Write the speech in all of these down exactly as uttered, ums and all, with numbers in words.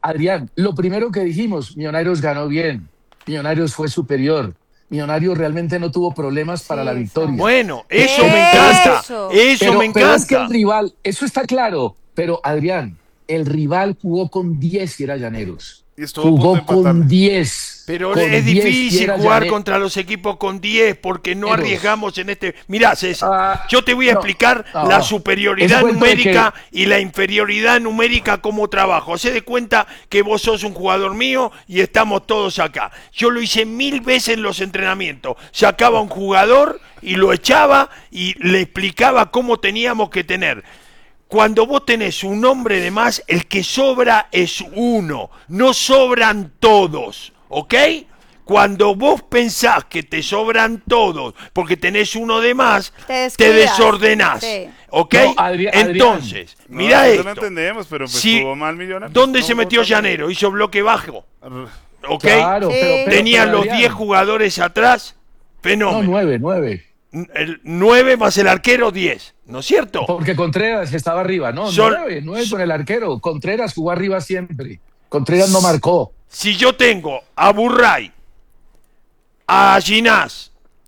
Adrián, lo primero que dijimos, Millonarios ganó bien, Millonarios fue superior, Millonarios realmente no tuvo problemas para la Sí, victoria. eso. Bueno, eso Pero, me pero es que, encanta. Eso. Eso pero, me pero es que el encanta. rival, eso está claro, pero Adrián, el rival jugó con diez y era Llaneros. Y estuvo a punto de Jugó empatarle. con diez. Pero con es diez y difícil era jugar Llaneros. contra los equipos con diez porque no Llaneros. arriesgamos en este... Mirá, César, Ah, yo te voy a no, explicar no. la Ese superioridad cuento de numérica y la inferioridad numérica como trabajo. Se de cuenta que vos sos un jugador mío y estamos todos acá. Yo lo hice mil veces en los entrenamientos. Sacaba un jugador y lo echaba y le explicaba cómo teníamos que tener. Cuando vos tenés un hombre de más, el que sobra es uno, no sobran todos, ¿ok? Cuando vos pensás que te sobran todos porque tenés uno de más, Te te, descuidas. desordenás, Sí. ¿ok? No, Adri- Entonces, No, mirá nosotros esto. lo entendemos, pero pues Si- jugó mal Millonarios. ¿Dónde No se jugó metió tan bien. Llanero? Hizo bloque bajo, ¿ok? Claro, Sí. pero, pero, Tenía pero, los Adrián, diez jugadores atrás, No, fenómeno. nueve, nueve. El nueve más el arquero, diez, ¿no es cierto? Porque Contreras estaba arriba, no, Son- nueve, nueve con el arquero. Contreras jugó arriba siempre. Contreras no marcó. Si yo tengo a Burray, a Ginás,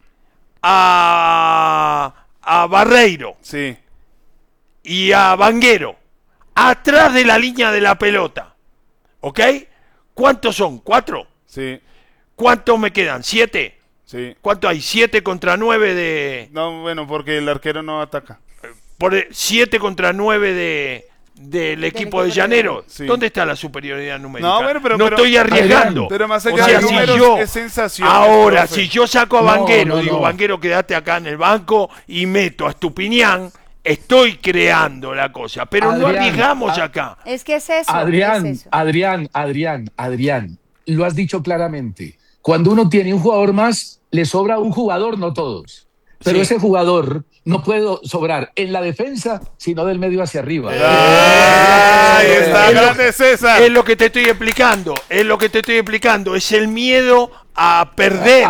a, a Barreiro Sí, y a Vanguero atrás de la línea de la pelota, ¿ok? ¿Cuántos son? ¿Cuatro? sí, ¿Cuántos me quedan? ¿Siete? sí. ¿Cuánto hay? ¿Siete contra nueve de...? No, bueno, porque el arquero no ataca. Por siete contra nueve de del equipo de equipo Llanero. Sí. ¿Dónde está la superioridad numérica? No, bueno, pero- no pero- estoy arriesgando. Pero más O allá sea, de si números, yo- es sensación. Ahora, profe. si yo saco a No, Vanguero, no, digo, no. Vanguero, quédate acá en el banco y meto a Estupiñán, estoy creando la cosa. Pero no Adrián, arriesgamos a- acá. Es que es eso. Adrián, es eso. Adrián, Adrián, Adrián, lo has dicho claramente. Cuando uno tiene un jugador más, le sobra un jugador, no todos. Pero Sí. ese jugador no puede sobrar en la defensa, sino del medio hacia arriba. Ahí está, Es lo- grande César. Es lo que te estoy explicando, es lo que te estoy explicando, es el miedo a perder.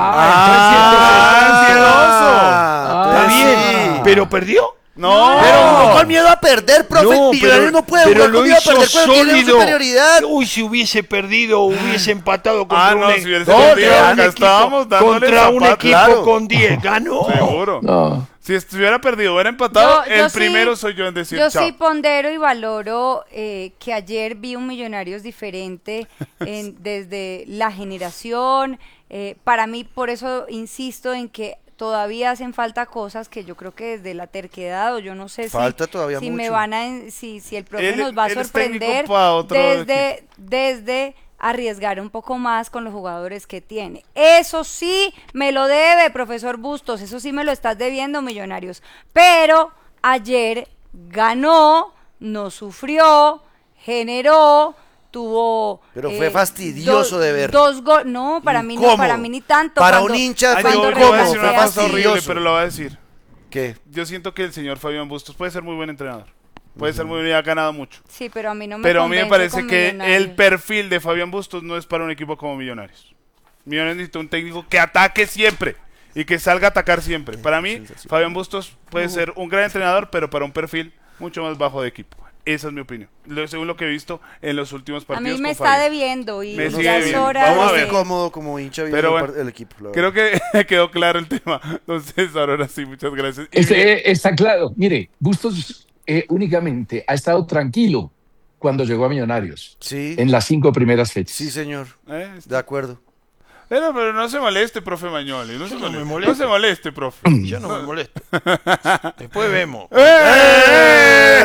Ah, Está entonces bien, sientes- sí. pero perdió. No, Pero jugó con miedo a perder, profe. No, Millonarios no puede pero jugar lo con miedo a hizo perder cuando tiene sólido. superioridad. Uy, si hubiese perdido, hubiese empatado contra Ah, no, un, si hubiese contra perdido, un acá equipo, estábamos dándole contra un zapato. equipo Claro. con diez. Ganó. seguro. No. Si estuviera perdido, hubiera empatado, Yo- yo el sí- primero soy yo en decir Yo chao. sí pondero y valoro eh, que ayer vi un Millonarios diferente en- desde la generación. Eh, para mí, por eso insisto en que todavía hacen falta cosas que yo creo que desde la terquedad o yo no sé si, Falta todavía si me mucho. van a en- si, si el profe Él- nos va a él es sorprender técnico pa' otro desde, desde arriesgar un poco más con los jugadores que tiene. Eso sí me lo debe, profesor Bustos, eso sí me lo estás debiendo, Millonarios. Pero ayer ganó, no sufrió, generó, tuvo... Pero eh, fue fastidioso do- de ver. Dos go- no, para mí no, Incómodo. para mí ni tanto. Para cuando- un hincha Ay, fue yo, cuando yo voy a decir una regatea cosa así. horrible, fastidioso. pero lo voy a decir. ¿Qué? Yo siento que el señor Fabián Bustos puede ser muy buen entrenador. Puede ser muy bien, ha ganado mucho. Sí, pero a mí no me Pero a mí me convence parece con que Millonarios. el perfil de Fabián Bustos no es para un equipo como Millonarios. Millonarios necesita un técnico que ataque siempre y que salga a atacar siempre. Para mí, Fabián Bustos puede ser un gran entrenador, pero para un perfil mucho más bajo de equipo. Esa es mi opinión, lo- según lo que he visto en los últimos A partidos mí me con está Fabián. debiendo y Me ya sigue es debiendo. hora Vamos a de- ver. Estoy cómodo como hincha viendo Pero el bueno, par- el equipo. la Creo verdad. que quedó claro el tema. Entonces, ahora sí, muchas gracias. Y Este, bien, eh, está claro. Mire, Bustos eh, únicamente ha estado tranquilo cuando llegó a Millonarios Sí, en las cinco primeras fechas. sí, señor. eh, De acuerdo. pero, pero no se moleste, profe Mañoli. No, se, no me moleste. molesto. no se moleste, profe. Yo no me molesto. Después vemos. ¡Eh!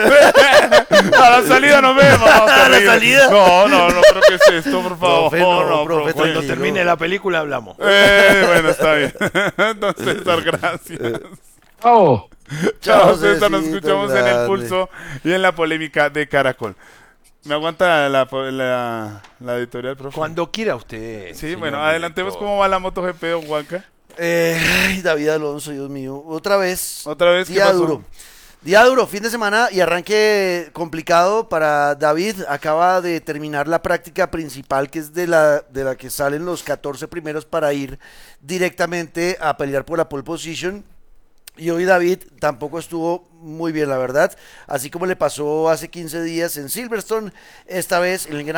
A la salida nos vemos. No, ¿A la terrible. salida? No, no, no, pero ¿qué es esto, por favor? Profe, no, no, profe, Cuando tranquilo. termine la película hablamos. Eh, bueno, está bien. Entonces, César, gracias. Oh, Chao, Chao, César. Nos Cecito, escuchamos en el grande. pulso y en la polémica de Caracol. ¿Me aguanta la, la, la editorial, profe? Cuando quiera usted. Sí, señor bueno, adelantemos director. cómo va la MotoGP, don Juanca. Eh, ay, David Alonso, Dios mío. Otra vez. Otra vez, ¿qué Día pasó? duro. Día duro, fin de semana y arranque complicado para David. Acaba de terminar la práctica principal, que es de la, de la que salen los catorce primeros para ir directamente a pelear por la pole position. Y hoy David tampoco estuvo muy bien, la verdad. Así como le pasó hace quince días en Silverstone, esta vez en el Gran